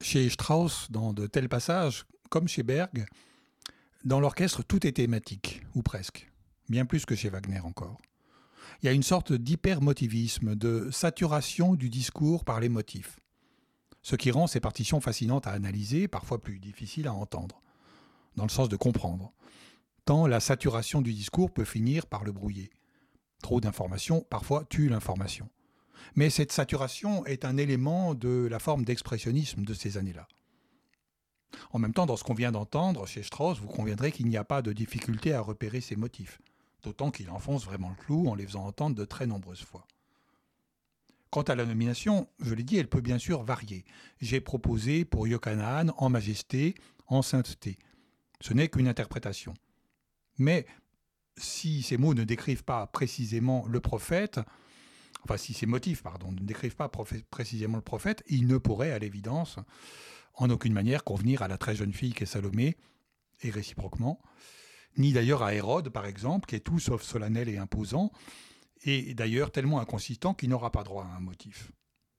Chez Strauss, dans de tels passages, comme chez Berg, dans l'orchestre, tout est thématique, ou presque, bien plus que chez Wagner encore. Il y a une sorte d'hypermotivisme, de saturation du discours par les motifs, ce qui rend ces partitions fascinantes à analyser, parfois plus difficiles à entendre, dans le sens de comprendre, tant la saturation du discours peut finir par le brouiller. Trop d'informations, parfois, tue l'information. Mais cette saturation est un élément de la forme d'expressionnisme de ces années-là. En même temps, dans ce qu'on vient d'entendre chez Strauss, vous conviendrez qu'il n'y a pas de difficulté à repérer ces motifs, d'autant qu'il enfonce vraiment le clou en les faisant entendre de très nombreuses fois. Quant à la nomination, je l'ai dit, elle peut bien sûr varier. J'ai proposé pour Yochanan en majesté, en sainteté. Ce n'est qu'une interprétation. Mais si ces mots ne décrivent pas précisément le prophète, si ces motifs, ne décrivent pas précisément le prophète, il ne pourrait, à l'évidence, en aucune manière convenir à la très jeune fille qu'est Salomé, et réciproquement, ni d'ailleurs à Hérode, par exemple, qui est tout sauf solennel et imposant, et d'ailleurs tellement inconsistant qu'il n'aura pas droit à un motif.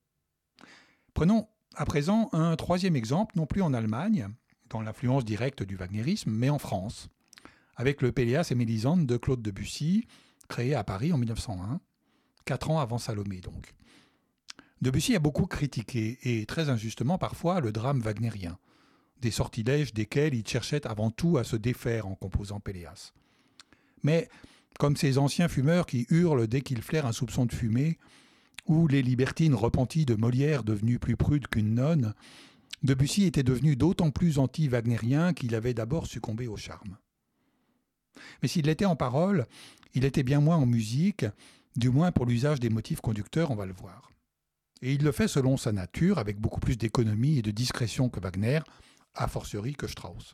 Prenons à présent un troisième exemple, non plus en Allemagne, dans l'influence directe du wagnérisme, mais en France, avec le Péléas et Mélisande de Claude Debussy, créé à Paris en 1901, 4 ans avant Salomé donc. Debussy a beaucoup critiqué, et très injustement parfois, le drame wagnérien, des sortilèges desquels il cherchait avant tout à se défaire en composant Péléas. Mais, comme ces anciens fumeurs qui hurlent dès qu'ils flairent un soupçon de fumée, ou les libertines repenties de Molière devenues plus prudes qu'une nonne, Debussy était devenu d'autant plus anti-wagnérien qu'il avait d'abord succombé au charme. Mais s'il l'était en parole, il était bien moins en musique, du moins pour l'usage des motifs conducteurs, on va le voir. Et il le fait selon sa nature, avec beaucoup plus d'économie et de discrétion que Wagner, a fortiori que Strauss.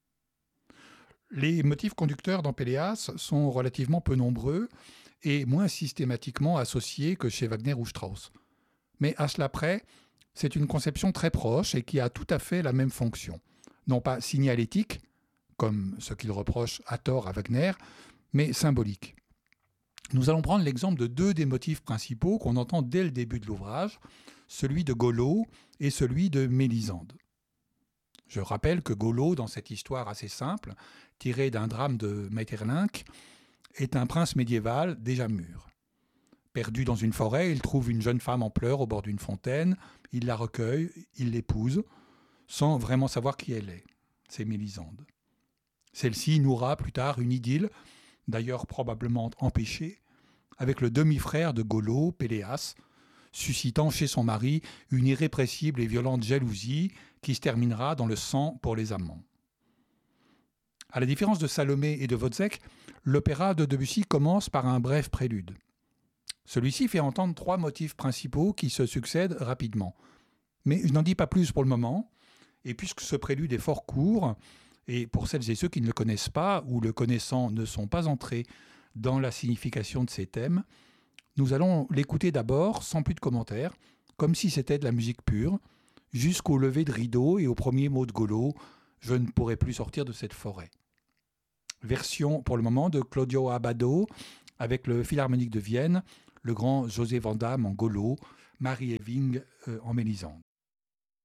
Les motifs conducteurs dans Péléas sont relativement peu nombreux et moins systématiquement associés que chez Wagner ou Strauss. Mais à cela près, c'est une conception très proche et qui a tout à fait la même fonction. Non pas signalétique, comme ce qu'il reproche à tort à Wagner, mais symbolique. Nous allons prendre l'exemple de deux des motifs principaux qu'on entend dès le début de l'ouvrage, celui de Golo et celui de Mélisande. Je rappelle que Golo, dans cette histoire assez simple, tirée d'un drame de Maeterlinck, est un prince médiéval déjà mûr. Perdu dans une forêt, il trouve une jeune femme en pleurs au bord d'une fontaine, il la recueille, il l'épouse, sans vraiment savoir qui elle est. C'est Mélisande. Celle-ci nouera plus tard une idylle, d'ailleurs probablement empêchée, avec le demi-frère de Golo, Péléas, suscitant chez son mari une irrépressible et violente jalousie qui se terminera dans le sang pour les amants. À la différence de Salomé et de Wozzeck, l'opéra de Debussy commence par un bref prélude. Celui-ci fait entendre 3 motifs principaux qui se succèdent rapidement. Mais je n'en dis pas plus pour le moment, et puisque ce prélude est fort court, et pour celles et ceux qui ne le connaissent pas ou le connaissant ne sont pas entrés dans la signification de ces thèmes, nous allons l'écouter d'abord sans plus de commentaires, comme si c'était de la musique pure, jusqu'au lever de rideau et au premier mot de Golo, je ne pourrai plus sortir de cette forêt. Version pour le moment de Claudio Abbado avec le Philharmonique de Vienne, le grand José Van Damme en Golo, Marie Ewing en Mélisande.